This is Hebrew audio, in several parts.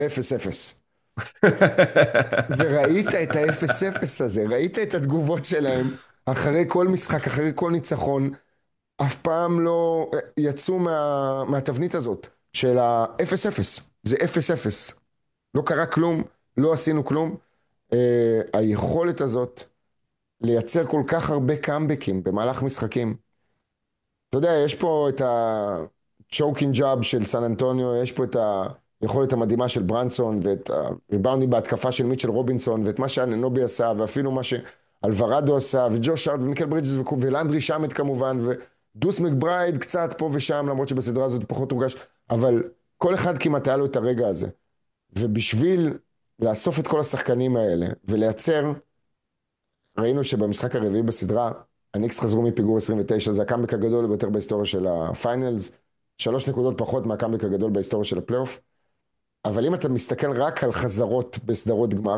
0-0. וראית את ה-0-0 הזה, ראית את התגובות שלהם אחרי כל משחק, אחרי כל ניצחון, אף פעם לא יצאו מהתבנית הזאת של ה-0-0. זה 0-0. לא קרה כלום, לא עשינו כלום. היכולת הזאת לייצר כל כך הרבה קאמבקים במהלך משחקים. אתה יודע, יש פה את ה-choking job של סן אנטוניו, יש פה את היכולת המדהימה של ברנסון, ואת הריבאונדים בהתקפה של מיטשל רובינסון, ואת מה שאננובי עשה, ואפילו מה שאלוורדו עשה, וג'וש ארט, ומיקל ברידג'ס, ולנדרי שמט כמובן, ודוס מקברייד קצת פה ושם, למרות שבסדרה הזאת פחות הורגש, אבל כל אחד כמעט היה לו את הרגע הזה. ובשביל לאסוף את כל השחקנים האלה, ולייצר, ראינו שבמשחק הרביעי בסדרה, הניקס חזרו מפיגור 29, זה הקאמבק הגדול ביותר בהיסטוריה של הפיינלס, 3 נקודות פחות מהקאמבק הגדול בהיסטוריה של הפלייאוף, אבל אם אתה מסתכל רק על חזרות בסדרות גמר,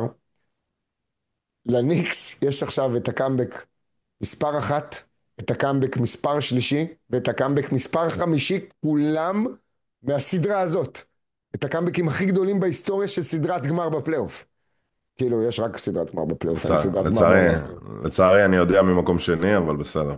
לניקס יש עכשיו את הקאמבק מספר 1, את הקאמבק מספר שלישי, ואת הקאמבק מספר 5, כולם מהסדרה הזאת. את הקאמבקים הכי גדולים בהיסטוריה של סדרת גמר בפלייאוף. כאילו, יש רק סדרת גמר בפלייאוף, אין סדרת גמר במאסטר. לצערי אני יודע ממקום שני, אבל בסדר.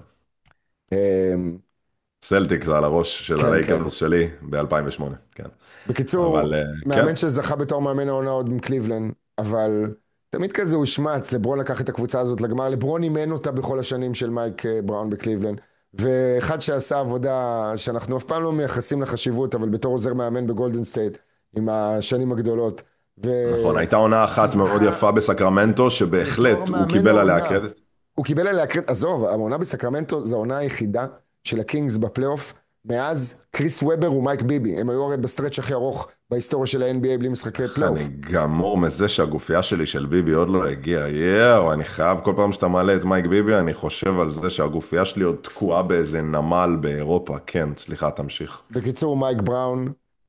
אמ, סלטיק זה על הראש של כן, כן. הלייקרס שלי ב-2008, כן. בקיצור, אבל כן, מאמן שזכה בתור מאמן העונה עוד עם קליבלנד, אבל תמיד כזה הוא שמץ, לברון לקח את הקבוצה הזאת לגמר, לברון אימן אותה בכל השנים של מייק בראון בקליבלנד, ואחד שעשה עבודה שאנחנו אף פעם לא מייחסים לחשיבות, אבל בתור עוזר מאמן בגולדן סטייט, עם השנים הגדולות. נכון, הייתה עונה אחת מאוד יפה בסקרמנטו, בתור שבהחלט הוא מאמן קיבל עליה העונה, קרדיט. הוא קיבל עליה קרדיט, עזוב, העונה בסקרמנטו זו העונה היחידה של הקינגס בפלייאוף, מאז קריס וובר ומייק ביבי, הם היו הרי בסטרץ' הכי ארוך בהיסטוריה של ה-NBA בלי משחקי אני פלייאוף. גמור מזה שהגופייה שלי של ביבי עוד לא הגיעה. יאו, אני חייב, כל פעם שאתה מעלה את מייק ביבי, אני חושב על זה שהגופייה שלי עוד תקועה באיזה נמל באירופה. כן, סליחה, תמשיך. בקיצור, מייק בראון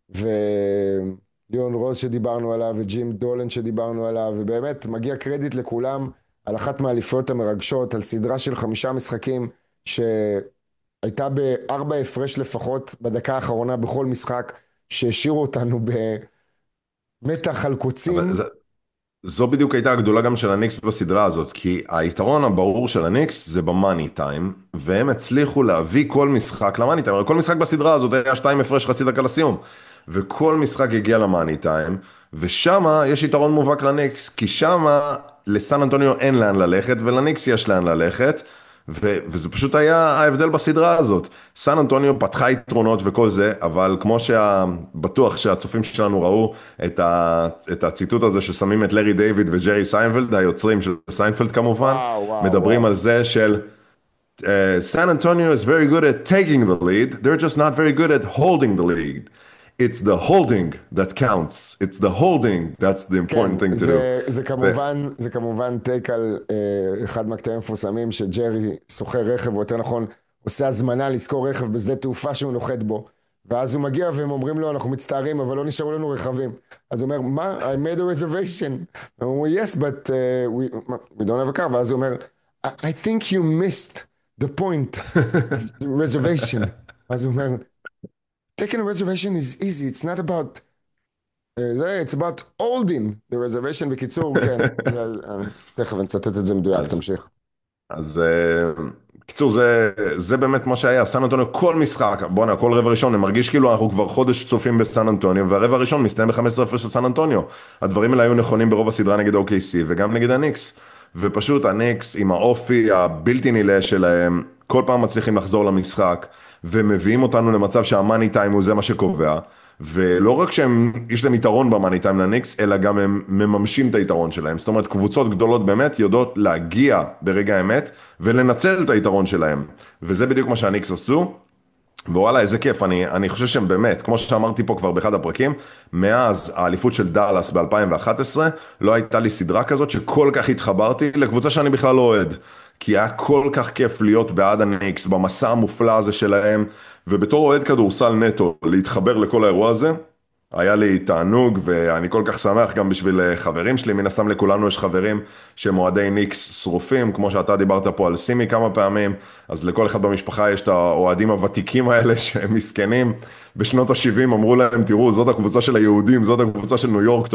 וליאון רוז שדיברנו עליו וג'ים דולן שדיברנו עליו, ובאמת מגיע קרדיט לכולם על אחת מהאליפויות המרגשות, על סדרה של 5 משחקים שהייתה ב4 הפרש לפחות בדקה האחרונה בכל משחק, שהשאירו אותנו במתח על אבל קוצים. זו בדיוק הייתה הגדולה גם של הניקס בסדרה הזאת, כי היתרון הברור של הניקס זה במאני טיים, והם הצליחו להביא כל משחק למאני טיים. כל משחק בסדרה הזאת היה 2 הפרש חצי דקה לסיום, וכל משחק הגיע למאני טיים, ושמה יש יתרון מובהק לניקס, כי שמה לסן אנטוניו אין לאן ללכת, ולניקס יש לאן ללכת, וזה פשוט היה ההבדל בסדרה הזאת. סן אנטוניו פתחה יתרונות וכל זה, אבל כמו בטוח שהצופים שלנו ראו את הציטוט הזה ששמים את לארי דיוויד וג'רי סיינפלד, היוצרים של סיינפלד כמובן, וואו, וואו, מדברים וואו. על זה של San Antonio is very good at taking the lead, they're just not very good at holding the lead. It's the holding that counts. It's the holding that's the כן, important thing to do. זה כמובן טייק על אחד מהקטעים המפורסמים שג'רי סוחר רכב, או יותר נכון, עושה הזמנה לזכור רכב בשדה תעופה שהוא נוחת בו, ואז הוא מגיע והם אומרים לו, אנחנו מצטערים, אבל לא נשארו לנו רכבים. אז הוא אומר, מה? I made a reservation. הם אומרים, yes, but we don't have a car. ואז הוא אומר, I think you missed the point of the reservation. אז הוא אומר, taking a reservation is easy, it's not about it's about holding the reservation. בקיצור, כן, תכף נצטט את זה מדויק, אז תמשיך. אז קיצור, זה באמת מה שהיה. סן אנטוניו כל משחק, בוא'נה, כל רבע ראשון, אני מרגיש כאילו אנחנו כבר חודש צופים בסן אנטוניו, והרבע הראשון מסתיים ב-15 הפרש של סן אנטוניו. הדברים האלה היו נכונים ברוב הסדרה נגד OKC וגם נגד הניקס, ופשוט הניקס עם האופי הבלתי נלאה שלהם כל פעם מצליחים לחזור למשחק ומביאים אותנו למצב שהמאני טיים הוא זה מה שקובע, ולא רק שהם, יש להם יתרון במאני טיים לניקס, אלא גם הם מממשים את היתרון שלהם. זאת אומרת, קבוצות גדולות באמת יודעות להגיע ברגע האמת ולנצל את היתרון שלהם, וזה בדיוק מה שהניקס עשו. ווואלה, איזה כיף. אני חושב שהם באמת, כמו שאמרתי פה כבר באחד הפרקים, מאז האליפות של דאלאס ב-2011, לא הייתה לי סדרה כזאת שכל כך התחברתי לקבוצה שאני בכלל לא אוהד. כי היה כל כך כיף להיות בעד הניקס, במסע המופלא הזה שלהם, ובתור אוהד כדורסל נטו, להתחבר לכל האירוע הזה, היה לי תענוג, ואני כל כך שמח גם בשביל חברים שלי, מן הסתם לכולנו יש חברים שהם אוהדי ניקס שרופים, כמו שאתה דיברת פה על סימי כמה פעמים, אז לכל אחד במשפחה יש את האוהדים הוותיקים האלה שהם מסכנים, בשנות ה-70 אמרו להם, תראו, זאת הקבוצה של היהודים, זאת הקבוצה של ניו יורק,